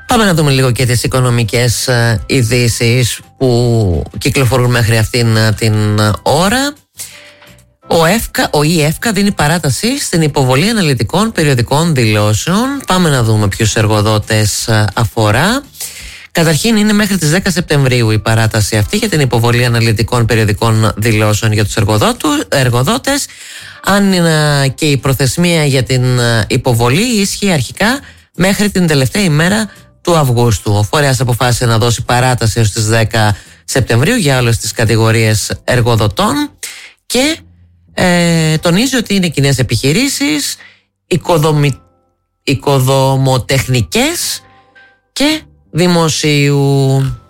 Πάμε να δούμε λίγο και τις οικονομικές ειδήσεις που κυκλοφορούν μέχρι αυτήν την ώρα. Ο ΙΕΦΚΑ δίνει παράταση στην υποβολή αναλυτικών περιοδικών δηλώσεων. Πάμε να δούμε ποιους εργοδότες αφορά. Καταρχήν είναι μέχρι τις 10 Σεπτεμβρίου η παράταση αυτή για την υποβολή αναλυτικών περιοδικών δηλώσεων για τους εργοδότες. Αν και η προθεσμία για την υποβολή ίσχυε αρχικά μέχρι την τελευταία ημέρα του Αυγούστου. Ο φορέας αποφάσισε να δώσει παράταση έως τις 10 Σεπτεμβρίου για όλες τις κατηγορίες εργοδοτών και τονίζει ότι είναι κοινές επιχειρήσεις, οικοδομοτεχνικές και δημοσίου.